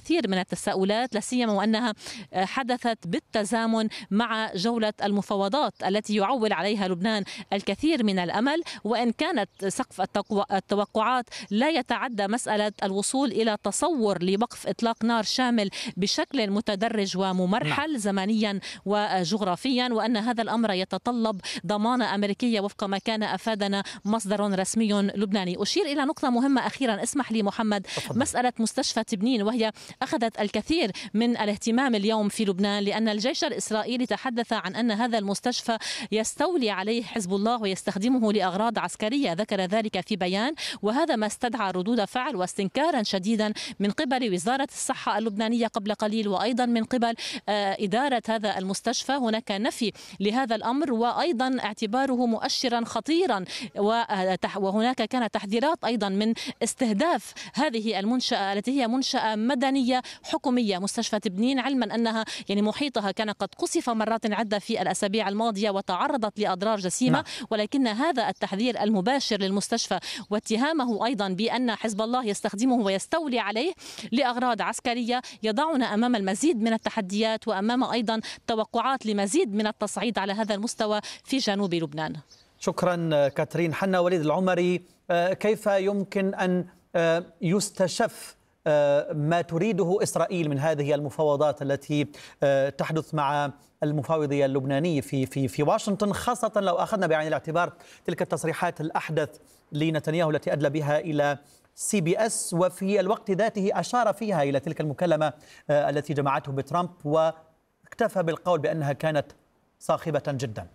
الكثير من التساؤلات، لا سيما وأنها حدثت بالتزامن مع جولة المفاوضات التي يعول عليها لبنان الكثير من الأمل، وإن كانت سقف التوقعات لا يتعدى مسألة الوصول إلى تصور لوقف إطلاق نار شامل بشكل متدرج وممرحل زمنيا وجغرافيا، وأن هذا الأمر يتطلب ضمانة أمريكية وفق ما كان أفادنا مصدر رسمي لبناني. أشير إلى نقطة مهمة أخيرا، اسمح لي محمد، مسألة مستشفى تبنين، وهي أخذت الكثير من الاهتمام اليوم في لبنان، لأن الجيش الإسرائيلي تحدث عن أن هذا المستشفى يستولي عليه حزب الله ويستخدمه لأغراض عسكرية، ذكر ذلك في بيان، وهذا ما استدعى ردود فعل واستنكارا شديدا من قبل وزارة الصحة اللبنانية قبل قليل، وأيضا من قبل إدارة هذا المستشفى. هناك نفي لهذا الأمر، وأيضا اعتباره مؤشرا خطيرا، وهناك كانت تحذيرات أيضا من استهداف هذه المنشأة التي هي منشأة مدنية حكومية، مستشفى تبنين، علما أنها محيطها كان قد قصف مرات عدة في الأسابيع الماضية وتعرضت لأضرار جسيمة، ولكن هذا التحذير المباشر للمستشفى واتهامه أيضا بأن حزب الله يستخدمه ويستولي عليه لأغراض عسكرية يضعنا أمام المزيد من التحديات، وأمام أيضا توقعات لمزيد من التصعيد على هذا المستوى في جنوب لبنان. شكرا كاترين. حنا وليد العمري، كيف يمكن أن يستشف ما تريده إسرائيل من هذه المفاوضات التي تحدث مع المفاوضية اللبناني في واشنطن، خاصة لو أخذنا بعين الاعتبار تلك التصريحات الأحدث لنتنياهو التي أدلى بها إلى CBS، وفي الوقت ذاته أشار فيها إلى تلك المكالمة التي جمعته بترامب، واكتفى بالقول بأنها كانت صاخبة جدا.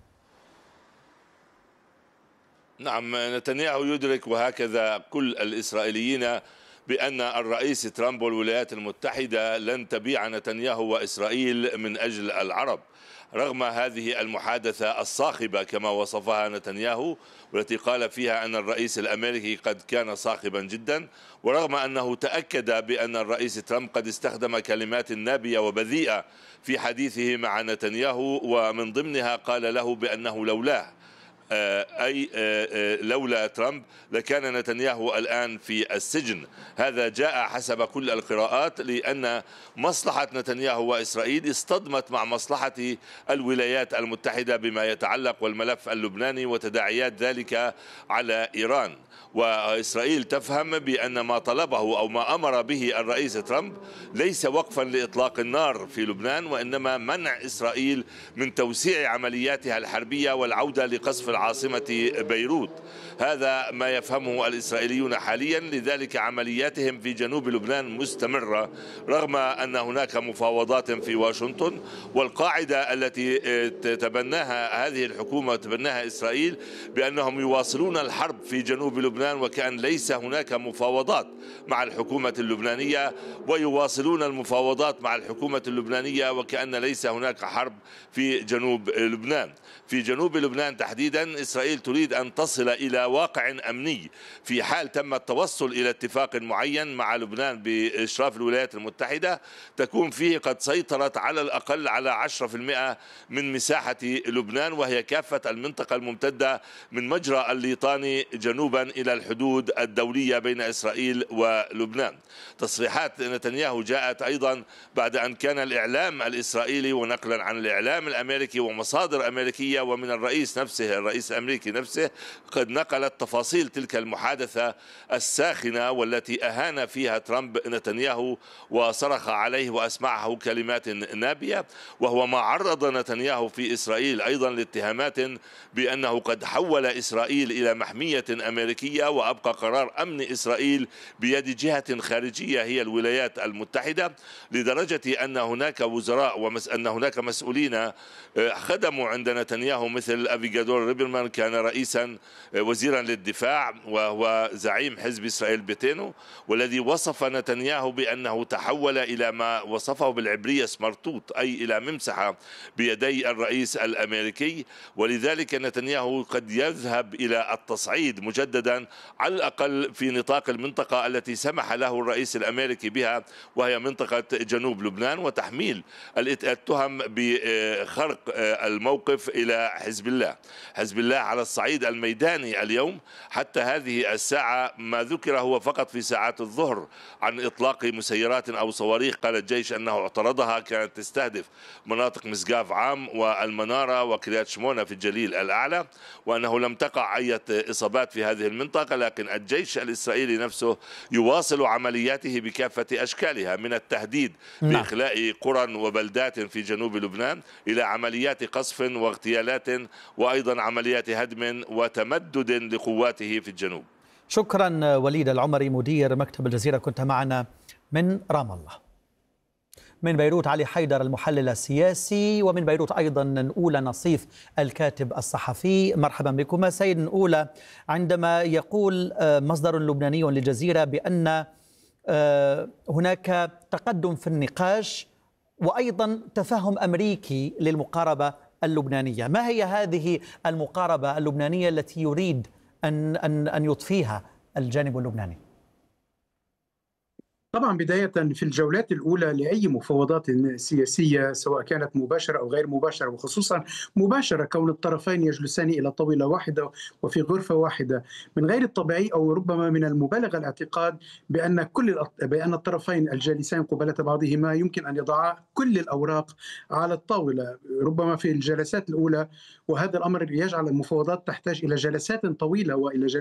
نعم، نتنياهو يدرك وهكذا كل الإسرائيليين بأن الرئيس ترامب والولايات المتحدة لن تبيع نتنياهو وإسرائيل من أجل العرب، رغم هذه المحادثة الصاخبة كما وصفها نتنياهو، والتي قال فيها أن الرئيس الأمريكي قد كان صاخبا جدا، ورغم أنه تأكد بأن الرئيس ترامب قد استخدم كلمات نابية وبذيئة في حديثه مع نتنياهو، ومن ضمنها قال له بأنه لولاه أي لولا ترامب لكان نتنياهو الآن في السجن. هذا جاء حسب كل القراءات لأن مصلحة نتنياهو وإسرائيل اصطدمت مع مصلحة الولايات المتحدة بما يتعلق والملف اللبناني وتداعيات ذلك على إيران، وإسرائيل تفهم بأن ما طلبه أو ما أمر به الرئيس ترامب ليس وقفا لإطلاق النار في لبنان، وإنما منع إسرائيل من توسيع عملياتها الحربية والعودة لقصف العاصمة بيروت. هذا ما يفهمه الإسرائيليون حاليا، لذلك عملياتهم في جنوب لبنان مستمرة رغم أن هناك مفاوضات في واشنطن. والقاعدة التي تبناها هذه الحكومة وتبناها إسرائيل بأنهم يواصلون الحرب في جنوب لبنان وكأن ليس هناك مفاوضات مع الحكومة اللبنانية، ويواصلون المفاوضات مع الحكومة اللبنانية وكأن ليس هناك حرب في جنوب لبنان. في جنوب لبنان تحديدا إسرائيل تريد أن تصل إلى واقع أمني في حال تم التوصل إلى اتفاق معين مع لبنان بإشراف الولايات المتحدة تكون فيه قد سيطرت على الأقل على 10% من مساحة لبنان، وهي كافة المنطقة الممتدة من مجرى الليطاني جنوبا إلى الحدود الدولية بين إسرائيل ولبنان. تصريحات نتنياهو جاءت أيضا بعد أن كان الإعلام الإسرائيلي ونقلا عن الإعلام الأمريكي ومصادر أمريكية ومن الرئيس نفسه، الرئيس الأمريكي نفسه، قد نقلت تفاصيل تلك المحادثة الساخنة والتي أهان فيها ترامب نتنياهو وصرخ عليه وأسمعه كلمات نابية، وهو ما عرض نتنياهو في إسرائيل أيضا لاتهامات بأنه قد حول إسرائيل إلى محمية أمريكية وأبقى قرار أمن إسرائيل بيد جهة خارجية هي الولايات المتحدة، لدرجة أن هناك وزراء وأن هناك مسؤولين خدموا عند نتنياهو مثل أفيغادور ريبرمان، كان رئيسا وزيرا للدفاع وهو زعيم حزب إسرائيل بيتينو، والذي وصف نتنياهو بأنه تحول إلى ما وصفه بالعبرية سمرطوط، أي إلى ممسحة بيدي الرئيس الأمريكي. ولذلك نتنياهو قد يذهب إلى التصعيد مجددا على الأقل في نطاق المنطقة التي سمح له الرئيس الأمريكي بها، وهي منطقة جنوب لبنان، وتحميل التهم بخرق الموقف إلى حزب الله. حزب الله على الصعيد الميداني اليوم حتى هذه الساعة ما ذكر هو فقط في ساعات الظهر عن إطلاق مسيرات أو صواريخ قال الجيش أنه اعترضها، كانت تستهدف مناطق مسقاف عام والمنارة وكريات شمونة في الجليل الأعلى، وأنه لم تقع أي إصابات في هذه المنطقة. لكن الجيش الإسرائيلي نفسه يواصل عملياته بكافة أشكالها، من التهديد بإخلاء قرى وبلدات في جنوب لبنان إلى عمليات قصف واغتيالات وأيضا عمليات هدم وتمدد لقواته في الجنوب. شكرا وليد العمري مدير مكتب الجزيرة، كنت معنا من رام الله. من بيروت علي حيدر المحلل السياسي، ومن بيروت أيضا نقولة نصيف الكاتب الصحفي. مرحبا بكم سيد نقولة. عندما يقول مصدر لبناني للجزيرة بأن هناك تقدم في النقاش وأيضا تفهم أمريكي للمقاربة اللبنانية، ما هي هذه المقاربة اللبنانية التي يريد أن يضفيها الجانب اللبناني؟ طبعا بداية في الجولات الأولى لأي مفاوضات سياسية سواء كانت مباشرة أو غير مباشرة، وخصوصا مباشرة كون الطرفين يجلسان إلى طاولة واحدة وفي غرفة واحدة، من غير الطبيعي أو ربما من المبالغ الاعتقاد بأن الطرفين الجالسين قبالة بعضهما يمكن أن يضعا كل الأوراق على الطاولة ربما في الجلسات الأولى، وهذا الأمر يجعل المفاوضات تحتاج إلى جلسات طويلة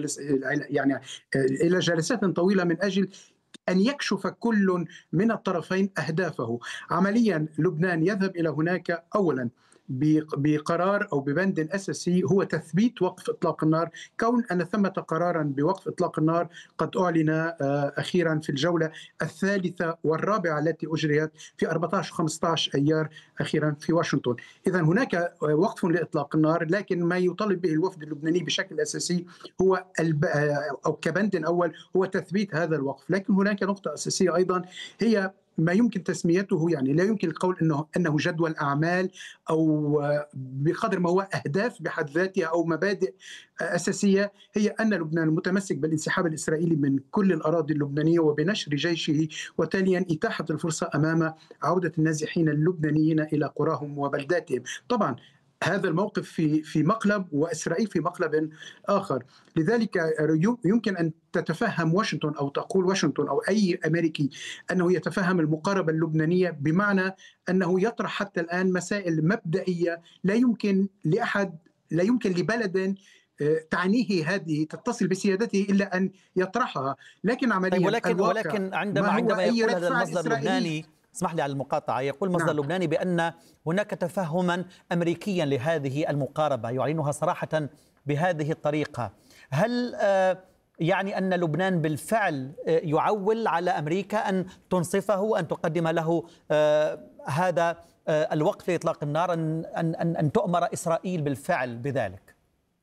إلى جلسات طويلة من أجل أن يكشف كل من الطرفين أهدافه. عمليا لبنان يذهب إلى هناك أولا بقرار أو ببند أساسي هو تثبيت وقف إطلاق النار، كون أن ثمة قرارا بوقف إطلاق النار قد أعلن أخيرا في الجولة الثالثة والرابعة التي أجريت في 14-15 أيار أخيرا في واشنطن. إذن هناك وقف لإطلاق النار، لكن ما يطالب به الوفد اللبناني بشكل أساسي هو أو كبند أول هو تثبيت هذا الوقف. لكن هناك نقطة أساسية أيضا هي ما يمكن تسميته، يعني لا يمكن القول أنه جدول أعمال أو بقدر ما هو أهداف بحد ذاتها أو مبادئ أساسية، هي أن لبنان متمسك بالانسحاب الإسرائيلي من كل الأراضي اللبنانية وبنشر جيشه، وتاليا إتاحة الفرصة أمام عودة النازحين اللبنانيين إلى قراهم وبلداتهم. طبعا هذا الموقف في مقلب وإسرائيل في مقلب آخر، لذلك يمكن أن تتفهم واشنطن أو تقول واشنطن أو أي أمريكي أنه يتفهم المقاربة اللبنانية بمعنى أنه يطرح حتى الآن مسائل مبدئية لا يمكن لبلد تعنيه هذه تتصل بسيادته إلا أن يطرحها. لكن عمليا ولكن عندما يقول هذا المصدر اللبناني، اسمح لي على المقاطعة، يقول مصدر لبناني بأن هناك تفهما أمريكيا لهذه المقاربة يعلنها صراحة بهذه الطريقة، هل يعني أن لبنان بالفعل يعول على أمريكا أن تنصفه، أن تقدم له هذا الوقت لإطلاق النار، أن تؤمر إسرائيل بالفعل بذلك؟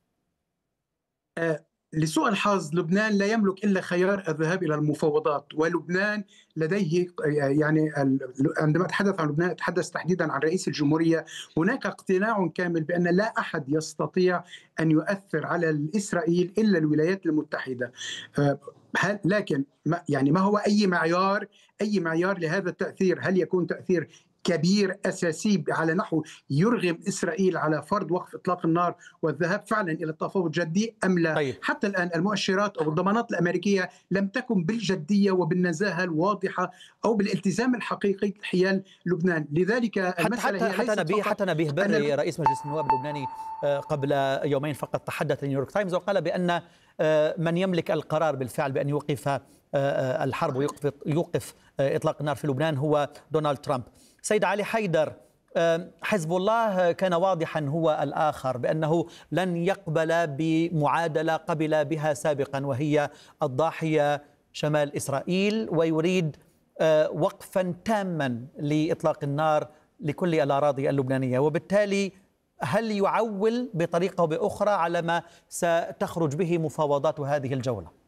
لسوء الحظ لبنان لا يملك إلا خيار الذهاب إلى المفاوضات، ولبنان لديه يعني عندما أتحدث عن لبنان أتحدث تحديدا عن رئيس الجمهورية، هناك اقتناع كامل بأن لا أحد يستطيع أن يؤثر على إسرائيل إلا الولايات المتحدة. لكن ما هو أي معيار لهذا التأثير؟ هل يكون تأثير كبير أساسي على نحو يرغم إسرائيل على فرض وقف إطلاق النار والذهاب فعلا إلى التفاوض الجدي أم لا؟ طيب. حتى الآن المؤشرات أو الضمانات الأمريكية لم تكن بالجدية وبالنزاهة الواضحة أو بالالتزام الحقيقي حيال لبنان. لذلك المسألة حتى نبيه بري رئيس مجلس النواب اللبناني قبل يومين فقط تحدث لنيويورك تايمز وقال بأن من يملك القرار بالفعل بأن يوقف الحرب ويوقف إطلاق النار في لبنان هو دونالد ترامب. سيد علي حيدر، حزب الله كان واضحا هو الآخر بأنه لن يقبل بمعادلة قبل بها سابقا وهي الضاحية شمال إسرائيل، ويريد وقفا تاما لإطلاق النار لكل الأراضي اللبنانية، وبالتالي هل يعول بطريقة أو بأخرى على ما ستخرج به مفاوضات هذه الجولة؟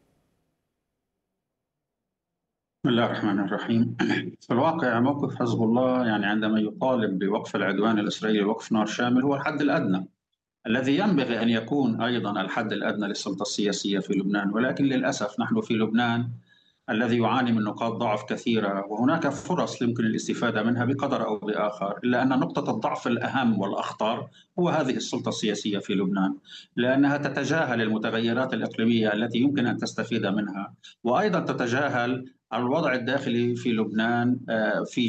بسم الله الرحمن الرحيم. في الواقع موقف حزب الله يعني عندما يطالب بوقف العدوان الإسرائيلي ووقف نار شامل هو الحد الأدنى الذي ينبغي أن يكون أيضا الحد الأدنى للسلطة السياسية في لبنان، ولكن للأسف نحن في لبنان الذي يعاني من نقاط ضعف كثيرة، وهناك فرص يمكن الاستفادة منها بقدر أو بآخر، إلا أن نقطة الضعف الأهم والأخطر هو هذه السلطة السياسية في لبنان، لأنها تتجاهل المتغيرات الإقليمية التي يمكن أن تستفيد منها، وأيضا تتجاهل الوضع الداخلي في لبنان في